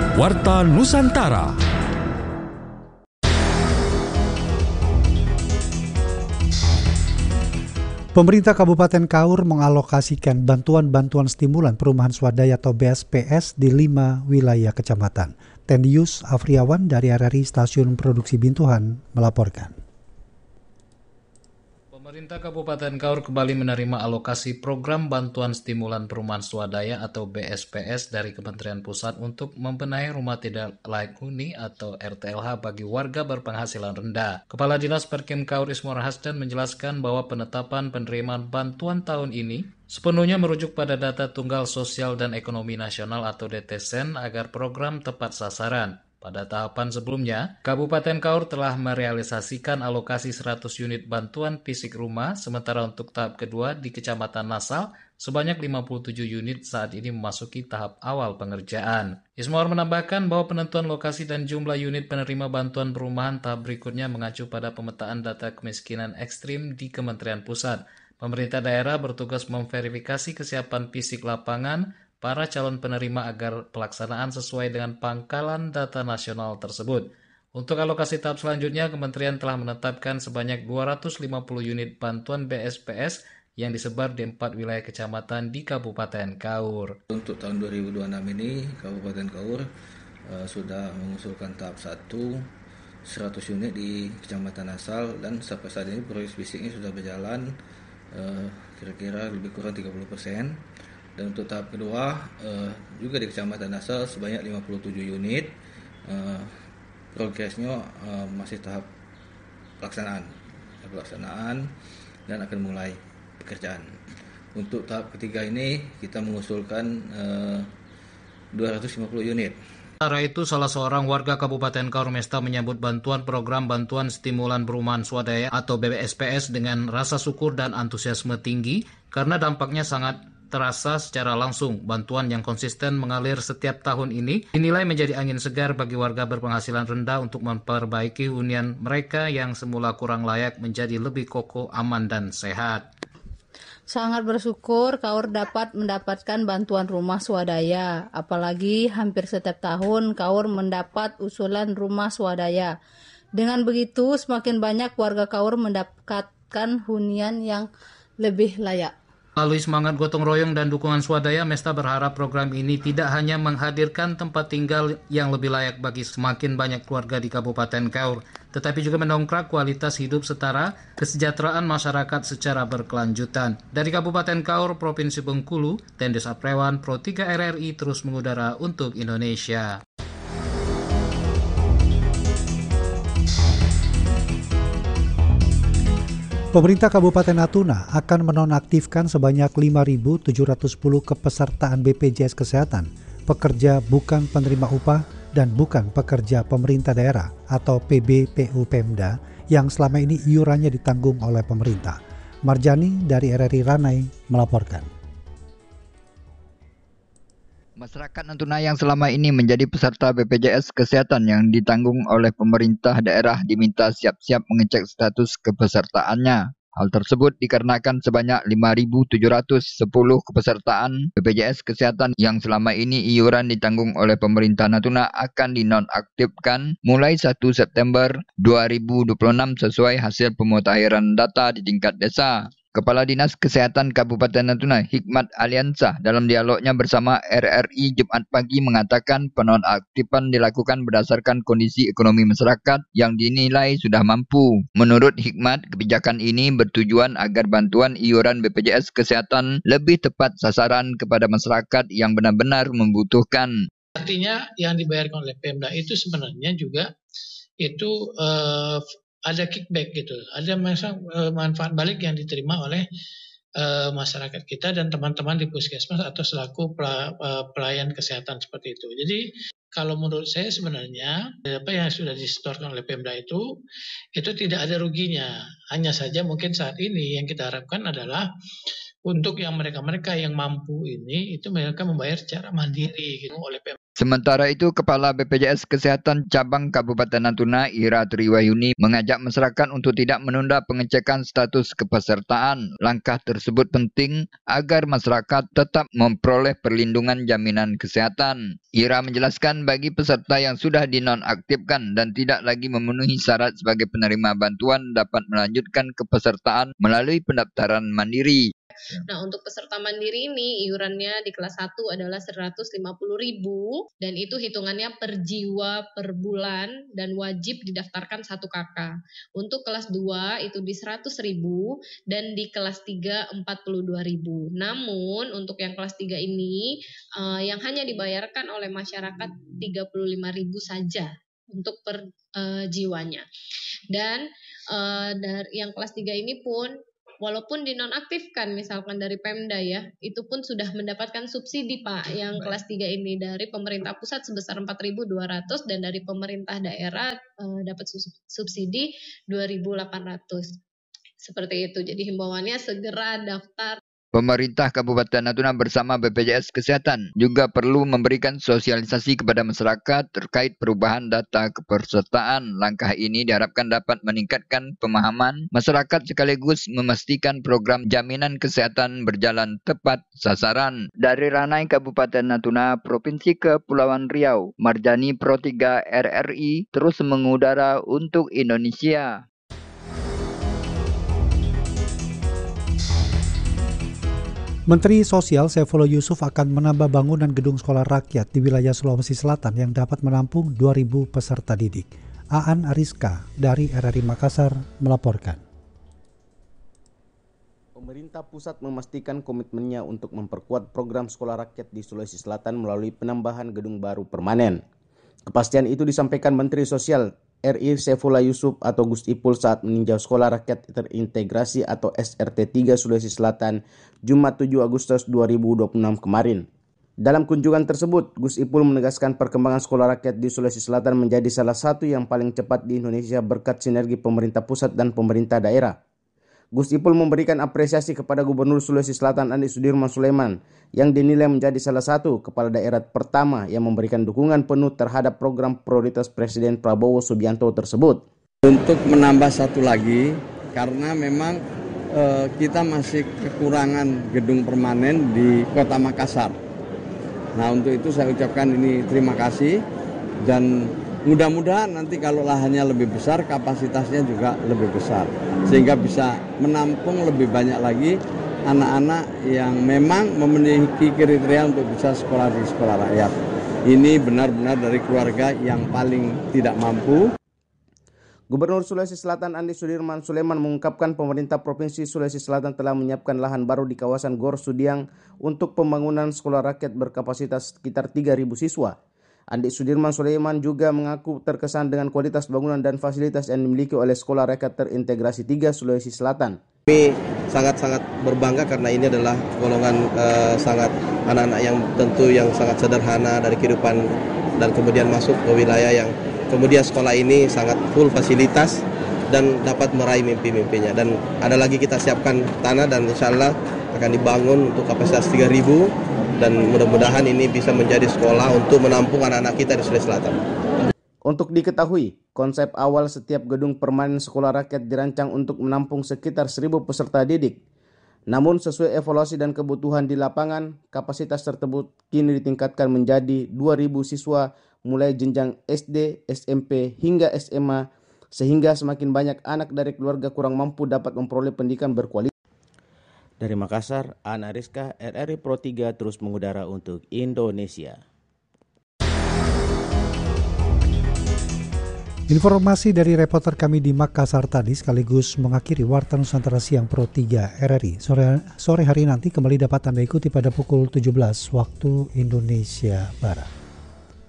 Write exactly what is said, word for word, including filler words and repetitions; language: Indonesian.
Warta Nusantara. Pemerintah Kabupaten Kaur mengalokasikan bantuan-bantuan stimulan perumahan swadaya atau B S P S di lima wilayah kecamatan. Tendius Afriawan dari R R I Stasiun Produksi Bintuhan melaporkan. Pemerintah Kabupaten Kaur kembali menerima alokasi program bantuan stimulan perumahan swadaya atau B S P S dari Kementerian Pusat untuk membenahi rumah tidak layak huni atau R T L H bagi warga berpenghasilan rendah. Kepala Dinas Perkim Kaur Ismor Hasdan menjelaskan bahwa penetapan penerimaan bantuan tahun ini sepenuhnya merujuk pada data Tunggal Sosial dan Ekonomi Nasional atau D T S E N agar program tepat sasaran. Pada tahapan sebelumnya, Kabupaten Kaur telah merealisasikan alokasi seratus unit bantuan fisik rumah, sementara untuk tahap kedua di Kecamatan Nasal, sebanyak lima puluh tujuh unit saat ini memasuki tahap awal pengerjaan. Ismor menambahkan bahwa penentuan lokasi dan jumlah unit penerima bantuan perumahan tahap berikutnya mengacu pada pemetaan data kemiskinan ekstrim di Kementerian Pusat. Pemerintah daerah bertugas memverifikasi kesiapan fisik lapangan para calon penerima agar pelaksanaan sesuai dengan pangkalan data nasional tersebut. Untuk alokasi tahap selanjutnya, Kementerian telah menetapkan sebanyak dua ratus lima puluh unit bantuan B S P S yang disebar di empat wilayah kecamatan di Kabupaten Kaur. Untuk tahun dua ribu dua puluh enam ini, Kabupaten Kaur uh, sudah mengusulkan tahap satu, seratus unit di Kecamatan Asal, dan sampai saat ini proses fisiknya sudah berjalan uh, kira-kira lebih kurang tiga puluh persen. Dan untuk tahap kedua uh, juga di Kecamatan Asal sebanyak lima puluh tujuh unit. Uh, progresnya uh, masih tahap pelaksanaan, pelaksanaan dan akan mulai pekerjaan. Untuk tahap ketiga ini kita mengusulkan uh, dua ratus lima puluh unit. Sementara itu, salah seorang warga Kabupaten Kaur Mesta menyambut bantuan program bantuan stimulan perumahan swadaya atau B S P S dengan rasa syukur dan antusiasme tinggi karena dampaknya sangat terasa secara langsung. Bantuan yang konsisten mengalir setiap tahun ini dinilai menjadi angin segar bagi warga berpenghasilan rendah untuk memperbaiki hunian mereka yang semula kurang layak menjadi lebih kokoh, aman, dan sehat. Sangat bersyukur Kaur dapat mendapatkan bantuan rumah swadaya. Apalagi hampir setiap tahun Kaur mendapat usulan rumah swadaya. Dengan begitu semakin banyak warga Kaur mendapatkan hunian yang lebih layak. Melalui semangat gotong royong dan dukungan swadaya, Mesta berharap program ini tidak hanya menghadirkan tempat tinggal yang lebih layak bagi semakin banyak keluarga di Kabupaten Kaur, tetapi juga mendongkrak kualitas hidup setara, kesejahteraan masyarakat secara berkelanjutan. Dari Kabupaten Kaur, Provinsi Bengkulu, Tendius Afriawan, Pro tiga R R I terus mengudara untuk Indonesia. Pemerintah Kabupaten Natuna akan menonaktifkan sebanyak lima ribu tujuh ratus sepuluh kepesertaan B P J S Kesehatan, pekerja bukan penerima upah dan bukan pekerja pemerintah daerah atau P B P U Pemda yang selama ini iurannya ditanggung oleh pemerintah. Marjani dari R R I Ranai melaporkan. Masyarakat Natuna yang selama ini menjadi peserta B P J S Kesehatan yang ditanggung oleh pemerintah daerah diminta siap-siap mengecek status kepesertaannya. Hal tersebut dikarenakan sebanyak lima ribu tujuh ratus sepuluh kepesertaan B P J S Kesehatan yang selama ini iuran ditanggung oleh pemerintah Natuna akan dinonaktifkan mulai satu September dua ribu dua puluh enam sesuai hasil pemutahiran data di tingkat desa. Kepala Dinas Kesehatan Kabupaten Natuna, Hikmat Aliansah, dalam dialognya bersama R R I Jumat pagi mengatakan penonaktifan dilakukan berdasarkan kondisi ekonomi masyarakat yang dinilai sudah mampu. Menurut Hikmat, kebijakan ini bertujuan agar bantuan iuran B P J S Kesehatan lebih tepat sasaran kepada masyarakat yang benar-benar membutuhkan. Artinya yang dibayarkan oleh Pemda itu sebenarnya juga itu uh, ada kickback gitu, ada manfaat balik yang diterima oleh uh, masyarakat kita dan teman-teman di puskesmas atau selaku pelayan kesehatan seperti itu. Jadi kalau menurut saya sebenarnya apa yang sudah disetorkan oleh Pemda itu itu tidak ada ruginya. Hanya saja mungkin saat ini yang kita harapkan adalah untuk yang mereka-mereka yang mampu ini, itu mereka membayar secara mandiri gitu, oleh Pemda. Sementara itu, Kepala B P J S Kesehatan Cabang Kabupaten Natuna, Ira Triwayuni, mengajak masyarakat untuk tidak menunda pengecekan status kepesertaan. Langkah tersebut penting agar masyarakat tetap memperoleh perlindungan jaminan kesehatan. Ira menjelaskan bagi peserta yang sudah dinonaktifkan dan tidak lagi memenuhi syarat sebagai penerima bantuan dapat melanjutkan kepesertaan melalui pendaftaran mandiri. Nah, untuk peserta mandiri ini iurannya di kelas satu adalah seratus lima puluh ribu dan itu hitungannya per jiwa per bulan dan wajib didaftarkan satu kakak. Untuk kelas dua itu di seratus ribu dan di kelas tiga empat puluh dua ribu. Namun untuk yang kelas tiga ini uh, yang hanya dibayarkan oleh masyarakat tiga puluh lima ribu saja untuk per uh, jiwanya. Dan uh, dari yang kelas tiga ini pun walaupun dinonaktifkan misalkan dari Pemda ya, itu pun sudah mendapatkan subsidi Pak yang kelas tiga ini dari pemerintah pusat sebesar empat ribu dua ratus dan dari pemerintah daerah eh, dapat subsidi dua ribu delapan ratus. Seperti itu. Jadi himbauannya segera daftar. Pemerintah Kabupaten Natuna bersama B P J S Kesehatan juga perlu memberikan sosialisasi kepada masyarakat terkait perubahan data kepesertaan. Langkah ini diharapkan dapat meningkatkan pemahaman masyarakat sekaligus memastikan program jaminan kesehatan berjalan tepat sasaran. Dari Ranai Kabupaten Natuna, Provinsi Kepulauan Riau, Marjani Pro tiga R R I terus mengudara untuk Indonesia. Menteri Sosial Saifullah Yusuf akan menambah bangunan gedung sekolah rakyat di wilayah Sulawesi Selatan yang dapat menampung dua ribu peserta didik. Aan Ariska dari R R I Makassar melaporkan. Pemerintah pusat memastikan komitmennya untuk memperkuat program sekolah rakyat di Sulawesi Selatan melalui penambahan gedung baru permanen. Kepastian itu disampaikan Menteri Sosial R I Saifullah Yusuf atau Gus Ipul saat meninjau Sekolah Rakyat Terintegrasi atau S R T tiga Sulawesi Selatan Jumat tujuh Agustus dua ribu dua puluh enam kemarin. Dalam kunjungan tersebut, Gus Ipul menegaskan perkembangan sekolah rakyat di Sulawesi Selatan menjadi salah satu yang paling cepat di Indonesia berkat sinergi pemerintah pusat dan pemerintah daerah. Gus Ipul memberikan apresiasi kepada Gubernur Sulawesi Selatan Andi Sudirman Sulaiman yang dinilai menjadi salah satu kepala daerah pertama yang memberikan dukungan penuh terhadap program prioritas Presiden Prabowo Subianto tersebut. Untuk menambah satu lagi, karena memang eh, kita masih kekurangan gedung permanen di Kota Makassar. Nah, untuk itu saya ucapkan ini terima kasih dan mudah-mudahan nanti kalau lahannya lebih besar, kapasitasnya juga lebih besar. Sehingga bisa menampung lebih banyak lagi anak-anak yang memang memiliki kriteria untuk bisa sekolah di sekolah rakyat. Ini benar-benar dari keluarga yang paling tidak mampu. Gubernur Sulawesi Selatan Andi Sudirman Sulaiman mengungkapkan pemerintah Provinsi Sulawesi Selatan telah menyiapkan lahan baru di kawasan Gor Sudiang untuk pembangunan sekolah rakyat berkapasitas sekitar tiga ribu siswa. Andi Sudirman Sulaiman juga mengaku terkesan dengan kualitas bangunan dan fasilitas yang dimiliki oleh Sekolah Rakyat Terintegrasi tiga Sulawesi Selatan. Kami sangat-sangat berbangga karena ini adalah golongan uh, sangat anak-anak yang tentu yang sangat sederhana dari kehidupan dan kemudian masuk ke wilayah yang kemudian sekolah ini sangat full fasilitas dan dapat meraih mimpi-mimpinya. Dan ada lagi kita siapkan tanah dan insya Allah akan dibangun untuk kapasitas tiga ribu. Dan mudah-mudahan ini bisa menjadi sekolah untuk menampung anak-anak kita di Sulawesi Selatan. Untuk diketahui, konsep awal setiap gedung permanen sekolah rakyat dirancang untuk menampung sekitar seribu peserta didik. Namun sesuai evaluasi dan kebutuhan di lapangan, kapasitas tersebut kini ditingkatkan menjadi dua ribu siswa mulai jenjang S D, S M P hingga S M A, sehingga semakin banyak anak dari keluarga kurang mampu dapat memperoleh pendidikan berkualitas. Dari Makassar, Ana Rizka, R R I Pro tiga terus mengudara untuk Indonesia. Informasi dari reporter kami di Makassar tadi sekaligus mengakhiri Warta Nusantara Siang Pro tiga R R I. Sore, sore hari nanti kembali dapat Anda ikuti pada pukul tujuh belas waktu Indonesia Barat.